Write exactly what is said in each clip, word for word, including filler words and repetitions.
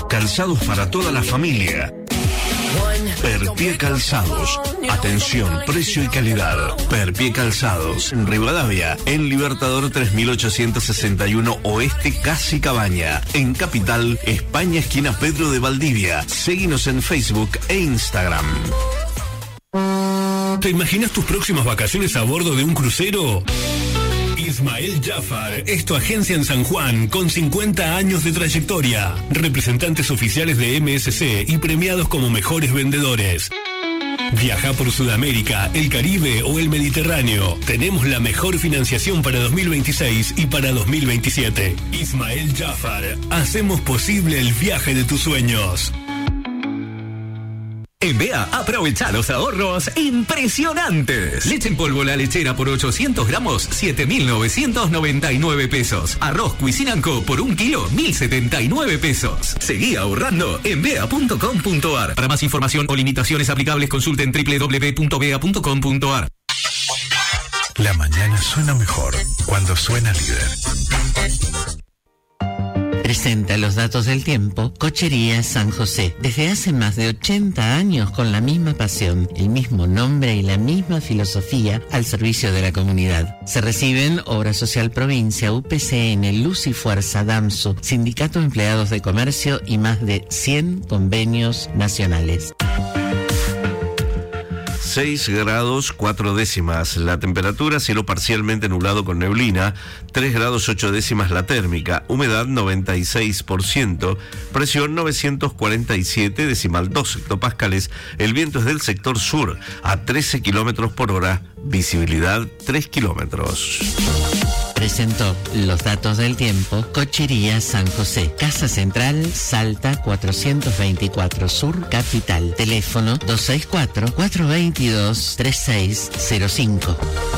calzados para toda la familia. Perpie Calzados. Atención, precio y calidad. Perpie Calzados. En Rivadavia, en Libertador tres mil ochocientos sesenta y uno Oeste, Casi Cabaña. En Capital, España, esquina Pedro de Valdivia. Seguinos en Facebook e Instagram. ¿Te imaginas tus próximas vacaciones a bordo de un crucero? Ismael Jafar es tu agencia en San Juan con cincuenta años de trayectoria, representantes oficiales de M S C y premiados como mejores vendedores. Viaja por Sudamérica, el Caribe o el Mediterráneo. Tenemos la mejor financiación para dos mil veintiséis y para dos mil veintisiete. Ismael Jafar, hacemos posible el viaje de tus sueños. En Bea, aprovecha los ahorros impresionantes. Leche en polvo La Lechera por ochocientos gramos, siete mil novecientos noventa y nueve pesos. Arroz Cuisine Co por un kilo, mil setenta y nueve pesos. Seguí ahorrando en bea punto com punto ar. Para más información o limitaciones aplicables, consulten doble u doble u doble u punto bea punto com punto ar. La mañana suena mejor cuando suena Líder. Presenta los datos del tiempo Cochería San José. Desde hace más de ochenta años con la misma pasión, el mismo nombre y la misma filosofía al servicio de la comunidad. Se reciben Obra Social Provincia, U P C N, Luz y Fuerza, DAMSU, Sindicato de Empleados de Comercio y más de cien convenios nacionales. seis grados cuatro décimas la temperatura, cielo parcialmente nublado con neblina, tres grados ocho décimas la térmica, humedad noventa y seis por ciento, presión novecientos cuarenta y siete decimal dos hectopascales, el viento es del sector sur a trece kilómetros por hora, visibilidad tres kilómetros. Presentó los datos del tiempo Cochería San José, Casa Central, Salta cuatrocientos veinticuatro Sur, Capital. Teléfono dos seis cuatro, cuatro dos dos, tres seis cero cinco.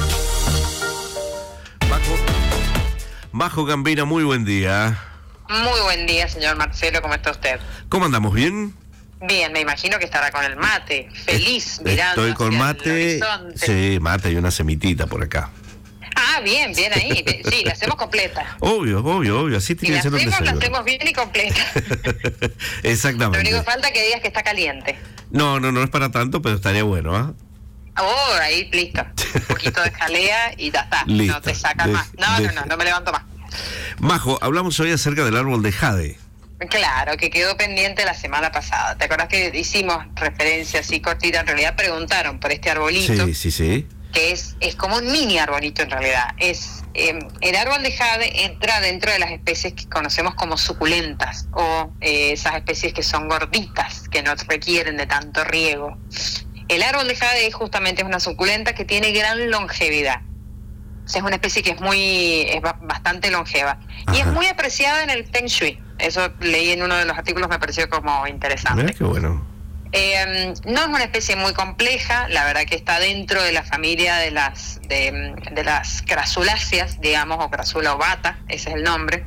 Majo, Majo Gambina, muy buen día. Muy buen día, señor Marcelo, ¿cómo está usted? ¿Cómo andamos? ¿Bien? Bien, me imagino que estará con el mate, feliz, Est- mirando Estoy con hacia mate. el horizonte. Sí, mate y una semitita por acá. Ah, bien, bien ahí. Sí, la hacemos completa. Obvio, obvio, obvio. Así Si tiene la que ser un hacemos, la desayuno. hacemos bien y completa. Lo Exactamente. único que falta es que digas que está caliente. No, no, no es para tanto, pero estaría bueno, ¿ah? Oh, ahí, listo. Un poquito de jalea y ya está. Listo. No te sacas De- más. No, de- no, no, no me levanto más. Majo, hablamos hoy acerca del árbol de jade. Claro, que quedó pendiente la semana pasada. ¿Te acuerdas que hicimos referencia así cortita? En realidad preguntaron por este arbolito. Sí, sí, sí. Que es, es como un mini arbolito en realidad. Es eh, el árbol de jade entra dentro de las especies que conocemos como suculentas, o eh, esas especies que son gorditas, que no requieren de tanto riego. El árbol de jade justamente es una suculenta que tiene gran longevidad. O sea, es una especie que es muy es ba- bastante longeva. Y Ajá. es muy apreciada en el Feng Shui. Eso leí en uno de los artículos, me pareció como interesante. Mirá qué bueno. Eh, no es una especie muy compleja, la verdad que está dentro de la familia de las de, de las crasuláceas, digamos, o crasula ovata, ese es el nombre.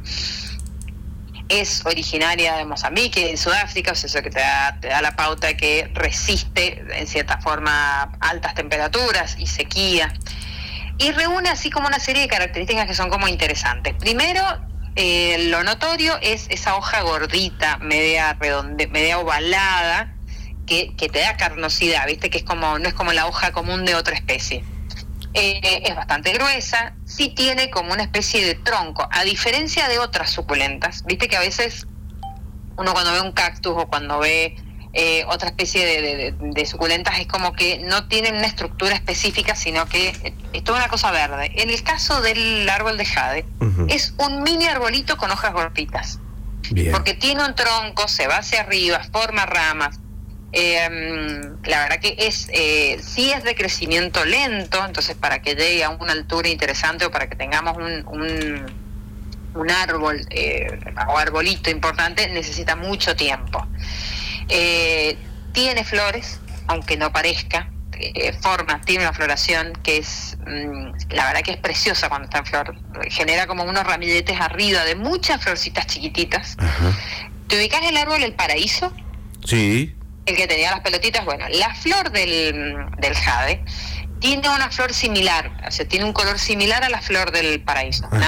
Es originaria de Mozambique, de Sudáfrica, o sea, eso que te da, te da la pauta que resiste en cierta forma altas temperaturas y sequía. Y reúne así como una serie de características que son como interesantes. Primero, eh, lo notorio es esa hoja gordita, media redonde, media ovalada, que, que te da carnosidad, viste que es como no es como la hoja común de otra especie. Eh, es bastante gruesa, sí tiene como una especie de tronco, a diferencia de otras suculentas, viste que a veces uno cuando ve un cactus o cuando ve eh, otra especie de, de, de, de suculentas es como que no tienen una estructura específica, sino que es toda una cosa verde. En el caso del árbol de jade, uh-huh. es un mini arbolito con hojas gorditas. Bien. Porque tiene un tronco, se va hacia arriba, forma ramas. Eh, la verdad que es eh, sí es de crecimiento lento, entonces para que llegue a una altura interesante o para que tengamos un, un, un árbol eh, o arbolito importante necesita mucho tiempo. Eh, tiene flores, aunque no parezca, eh, forma, tiene una floración que es, mmm, la verdad que es preciosa cuando está en flor, genera como unos ramilletes arriba de muchas florcitas chiquititas. Ajá. ¿Te ubicás el árbol El Paraíso? Sí. El que tenía las pelotitas. Bueno, la flor del, del jade tiene una flor similar, o sea, tiene un color similar a la flor del paraíso.